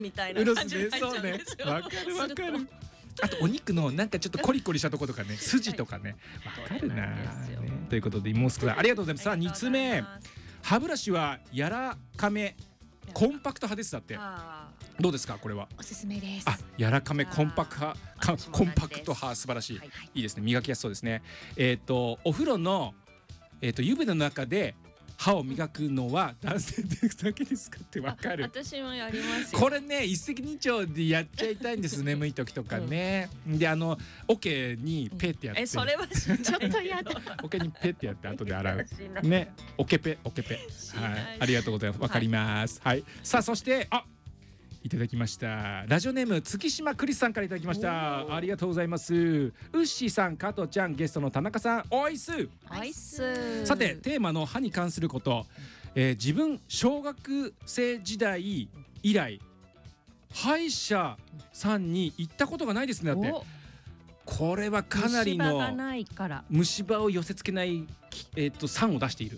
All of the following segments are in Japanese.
みたいな感じで入っちゃうんですよ。 わかるわかる。あとお肉のなんかちょっとコリコリしたところとかね、筋とかね、わかるな、ね。ということでもう少しありがとうございます。さあ2つ目、歯ブラシは柔らかめコンパクト派ですだって。どうですかこれは。 おすすめです。 あ、柔らかめコンパクト派素晴らしい。いいですね。磨きやすそうですね。お風呂の湯船の中で歯を磨くのは男性だけですかってわかる。 私もやりますよ。 これね一石二鳥でやっちゃいたいんです。眠い時とかね。で桶にペってやって。 それはちょっとやだ。 桶にペってやって後で洗う。ね、桶ペ。はい、ありがとうございます。わかります。はい。さあそしていただきました。ラジオネーム月島クリスさんからいただきました。ありがとうございます。ウッシーさん、加藤ちゃん、ゲストの田中さん、おいす。さてテーマの歯に関すること、自分小学生時代以来歯医者さんに行ったことがないですね。だってこれはかなりの虫歯を寄せ付けない酸を出している。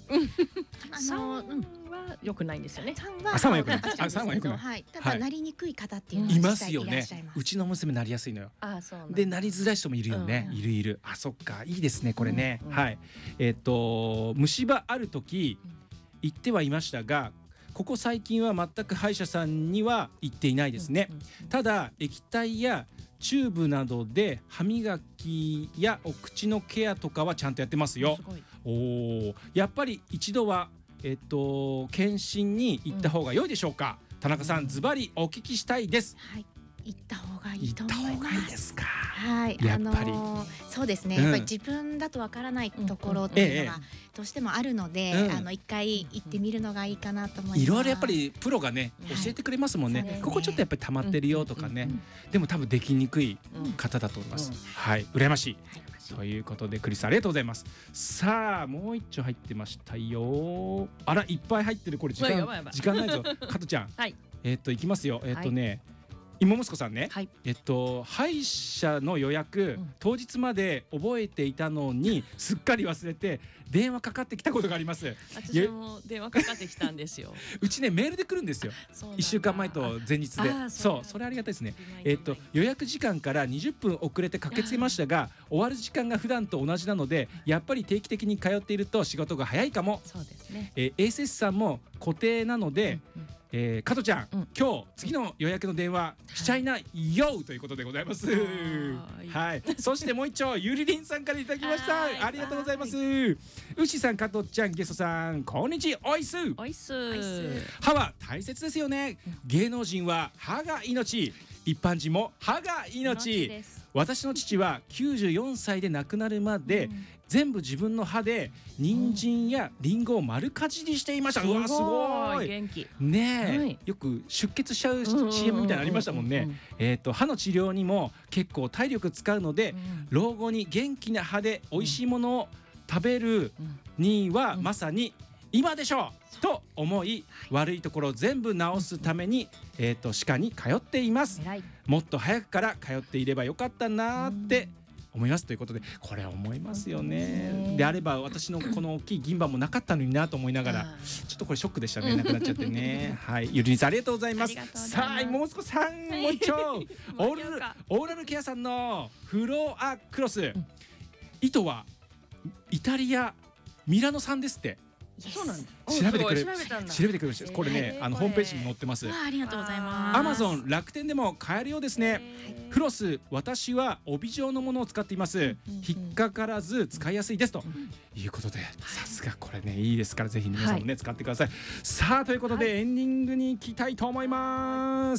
良くないんですよね。 酸は良くない。酸は良くない。 はい。ただなりにくい方っていうのいますよね。うちの娘なりやすいのよ。でなりづらい人もいるよね。いる。あ、そっか、いいですねこれね。はい。虫歯ある時行ってはいましたが、ここ最近は全く歯医者さんには行っていないですね。ただ液体やチューブなどで歯磨きやお口のケアとかはちゃんとやってますよ。やっぱり一度は検診に行った方が良いでしょうか。田中さん、ズバリお聞きしたいです。 はい、行った方がいいと思います。 いいですか。 はい、 やっぱりそうですね。やっぱり自分だとわからないところっていうのがどうしてもあるので、一回行ってみるのがいいかなと思います。 いろいろやっぱりプロがね教えてくれますもんね。ここちょっとやっぱり溜まってるよとかね。でも多分できにくい方だと思います。はい、羨ましい。ということでクリスありがとうございます。さあもう一丁入ってましたよ。あらいっぱい入ってる。これ時間ないぞ。加トちゃん、いきますよ。妹息子さんね、歯医者の予約、当日まで覚えていたのにすっかり忘れて電話かかってきたことがあります。 私も電話かかってきたんですよ。 うちねメールで来るんですよ。1週間前と前日で。それありがたいですね。予約時間から20分遅れて駆けつけましたが、終わる時間が普段と同じなのでやっぱり定期的に通っていると仕事が早いかも。 そうですね。 衛生士さんも固定なので、加トちゃん、今日次の予約の電話しちゃいなよということでございます。はい。そしてもう一丁ゆりりんさんからいただきました。ありがとうございます。うしさん、加トちゃん、ゲストさん、こんにちは。おいす。歯は大切ですよね。芸能人は歯が命、一般人も歯が命。私の父は94歳で亡くなるまで、全部自分の歯で人参やリンゴを丸かじりしていました。うわすごい元気ね。よく出血しちゃう CM みたいなのありましたもんね。歯の治療にも結構体力使うので、老後に元気な歯で美味しいものを食べるにはまさに今でしょうと思い、悪いところを全部直すために歯科に通っています。もっと早くから通っていればよかったなって思いますということで、これ思いますよね。であれば私のこの大きい銀歯もなかったのになと思いながら、ちょっとこれショックでしたね。なくなっちゃってね。はい、ゆりにさんありがとうございます。さあもう少しさんもう一丁オーラルケアさんのフロアクロス、糸はイタリアミラノ産ですって。 そうなんだ。 調べてくれるし、これねホームページに載ってます。 ありがとうございます。 アマゾン、楽天でも買えるようですね。フロス、私は帯状のものを使っています。引っかからず使いやすいですということで、さすがこれねいいですから、ぜひ皆さんもね使ってください。さあということでエンディングに行きたいと思います。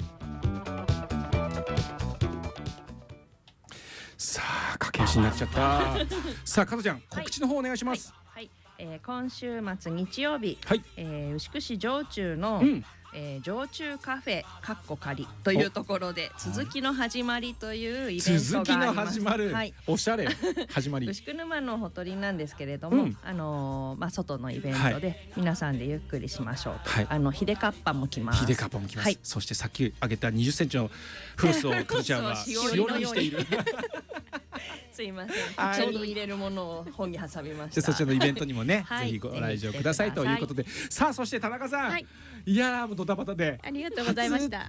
さあ駆け足になっちゃった。さあ加トちゃん、告知の方お願いします。 今週末日曜日、牛久市常駐の、常駐カフェかっこ仮というところで続きの始まりというイベントがあります。 おしゃれ始まり。 牛久沼のほとりなんですけれども、外のイベントで皆さんでゆっくりしましょうと。ヒデカッパも来ます。 そしてさっき挙げた20センチのフロスを加トちゃんはしおりにしている。 すいません、ちょうど入れるものを本に挟みました。 そちらのイベントにもねぜひご来場くださいということで、さあそして田中さん、 いやーもうドタバタでありがとうございました。